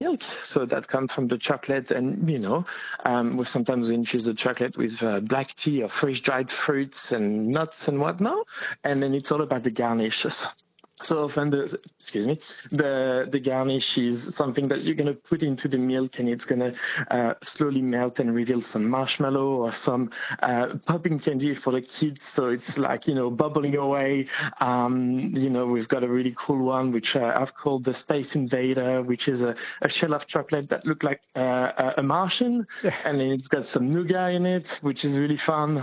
milk. So that comes from the chocolate, and sometimes we infuse the chocolate with black tea or fresh dried fruits and nuts and whatnot, and then it's all about the garnishes. So often, the garnish is something that you're going to put into the milk, and it's going to slowly melt and reveal some marshmallow or some popping candy for the kids. So it's like, bubbling away. We've got a really cool one, which I've called the Space Invader, which is a shell of chocolate that looked like a Martian. Yeah. And then it's got some nougat in it, which is really fun.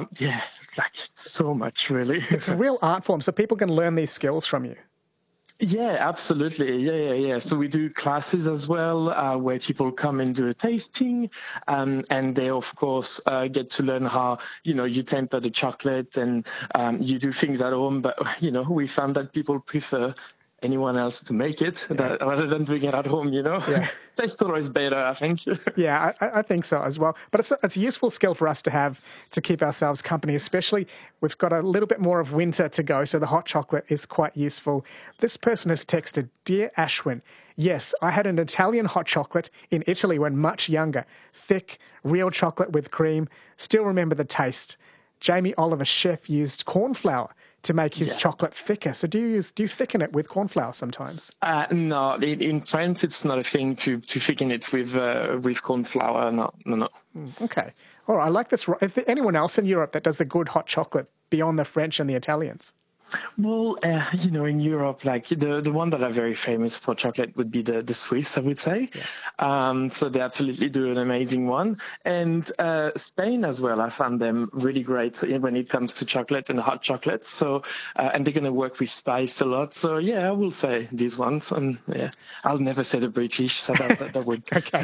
Like so much, really. It's a real art form, so people can learn these skills from you. Yeah, absolutely. Yeah. So we do classes as well, where people come and do a tasting, and they, of course, get to learn how, you temper the chocolate and you do things at home. But, we found that people prefer anyone else to make it rather than doing it at home, Yeah. Tastes always better, I think. Yeah, I think so as well. But it's a useful skill for us to have to keep ourselves company, especially we've got a little bit more of winter to go, so the hot chocolate is quite useful. This person has texted, "Dear Ashwin, yes, I had an Italian hot chocolate in Italy when much younger. Thick, real chocolate with cream. Still remember the taste. Jamie Oliver, chef, used corn flour to make his chocolate thicker. So do you thicken it with corn flour sometimes? No, in France it's not a thing to thicken it with corn flour. No. Okay. All right, I like this. Is there anyone else in Europe that does the good hot chocolate beyond the French and the Italians? Well, in Europe, like the one that are very famous for chocolate would be the Swiss, I would say. Yeah. So they absolutely do an amazing one. And Spain as well, I found them really great when it comes to chocolate and hot chocolate. So, and they're going to work with spice a lot. So, yeah, I will say these ones. And yeah, I'll never say the British, so that would... Okay.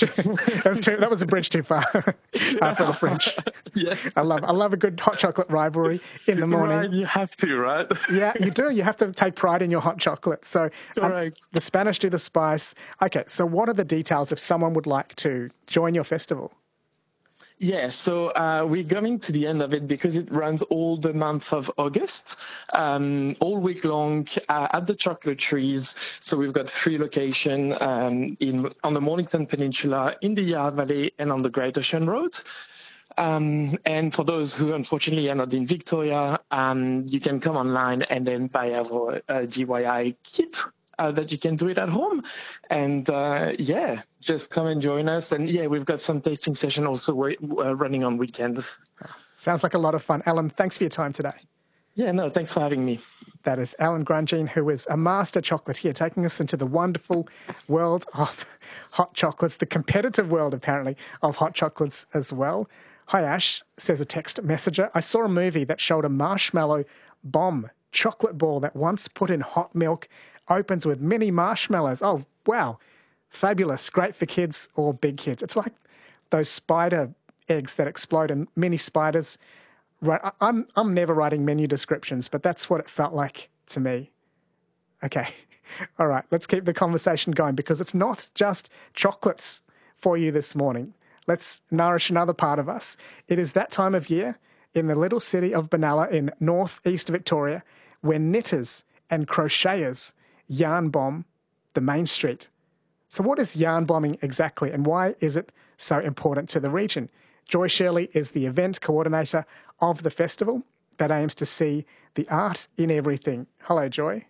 That was a bridge too far for the French. Yeah. I love a good hot chocolate rivalry in the morning. Right, you have to, right? Yeah, you do. You have to take pride in your hot chocolate. So the Spanish do the spice. Okay, so what are the details if someone would like to join your festival? Yeah, so we're coming to the end of it because it runs all the month of August, all week long at the Chocolate Trees. So we've got 3 locations on the Mornington Peninsula, in the Yarra Valley, and on the Great Ocean Road. And for those who unfortunately are not in Victoria, you can come online and then buy our DIY kit that you can do it at home. And just come and join us. And we've got some tasting session also running on weekends. Sounds like a lot of fun. Alan, thanks for your time today. Yeah, no, thanks for having me. That is Alan Grandjean, who is a master chocolatier, taking us into the wonderful world of hot chocolates, the competitive world, apparently, of hot chocolates as well. Hi, Ash, says a text messenger. I saw a movie that showed a marshmallow bomb chocolate ball that once put in hot milk opens with mini marshmallows. Oh, wow. Fabulous. Great for kids or big kids. It's like those spider eggs that explode and mini spiders. Right. I'm never writing menu descriptions, but that's what it felt like to me. Okay. All right. Let's keep the conversation going because it's not just chocolates for you this morning. Let's nourish another part of us. It is that time of year in the little city of Benalla in northeast Victoria where knitters and crocheters yarn bomb the main street. So what is yarn bombing exactly and why is it so important to the region? Joy Shirley is the event coordinator of the festival that aims to see the art in everything. Hello, Joy.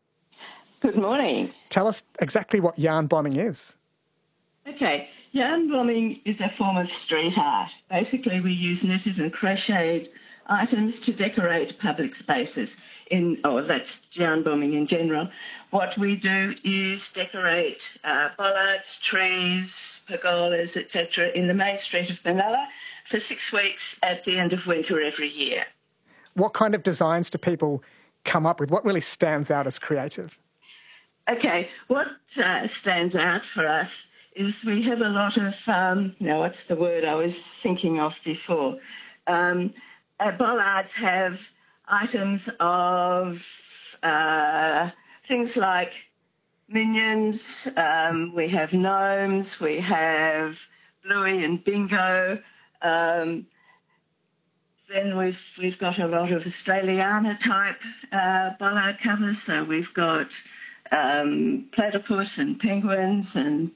Good morning. Tell us exactly what yarn bombing is. Okay, yarn bombing is a form of street art. Basically, we use knitted and crocheted items to decorate public spaces. That's yarn bombing in general. What we do is decorate bollards, trees, pergolas, etc. in the main street of Benalla for 6 weeks at the end of winter every year. What kind of designs do people come up with? What really stands out as creative? Okay, what stands out for us is we have a lot of, what's the word I was thinking of before? Bollards have items of things like minions, we have gnomes, we have Bluey and Bingo. Then we've got a lot of Australiana type bollard covers, so we've got platypus and penguins and